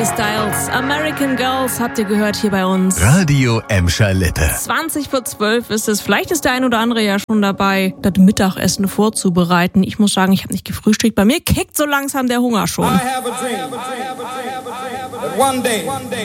Styles, American Girls habt ihr gehört hier bei uns. Radio Emscher Lippe. 11:20 ist es. Vielleicht ist der ein oder andere ja schon dabei, das Mittagessen vorzubereiten. Ich muss sagen, ich habe nicht gefrühstückt. Bei mir kickt so langsam der Hunger schon. I have a dream that one day